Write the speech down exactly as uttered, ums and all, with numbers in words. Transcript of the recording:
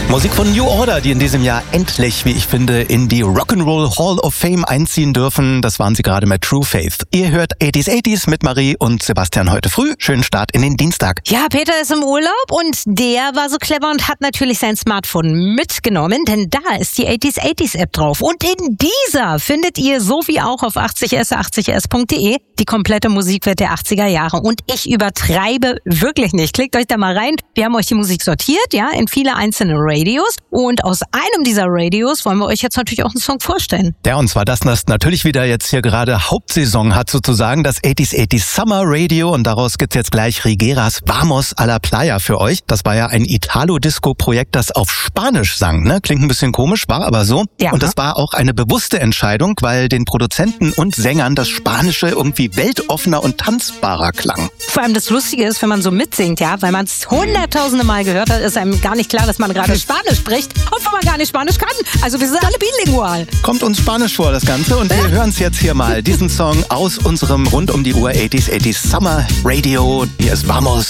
Musik von New Order, die in diesem Jahr endlich, wie ich finde, in die Rock'n'Roll Hall of Fame einziehen dürfen. Das waren sie gerade mit True Faith. Ihr hört achtziger achtziger mit Marie und Sebastian heute früh. Schönen Start in den Dienstag. Ja, Peter ist im Urlaub und der war so clever und hat natürlich sein Smartphone mitgenommen, denn da ist die achtziger achtziger App drauf. Und in dieser findet ihr, so wie auch auf achtzig s achtzig s punkt de, die komplette Musikwelt der achtziger Jahre. Und ich übertreibe wirklich nicht. Klickt euch da mal rein. Wir haben euch die Musik sortiert, ja, in viele einzelne Radios. Und aus einem dieser Radios wollen wir euch jetzt natürlich auch einen Song vorstellen. Ja, und zwar das, das natürlich wieder jetzt hier gerade Hauptsaison hat sozusagen, das achtziger achtziger Summer Radio. Und daraus gibt's jetzt gleich Rigueras Vamos a la Playa für euch. Das war ja ein Italo-Disco-Projekt, das auf Spanisch sang, ne? Klingt ein bisschen komisch, war aber so. Ja. Und das war auch eine bewusste Entscheidung, weil den Produzenten und Sängern das Spanische irgendwie weltoffener und tanzbarer klang. Vor allem das Lustige ist, wenn man so mitsingt, ja, weil man es hunderttausende Mal gehört hat, ist einem gar nicht klar, dass man gerade Spanisch spricht, obwohl man gar nicht Spanisch kann. Also wir sind alle bilingual. Kommt uns Spanisch vor, das Ganze. Und wir hören es jetzt hier mal, diesen Song aus unserem rund um die Uhr achtziger achtziger Summer Radio. Hier ist Vamos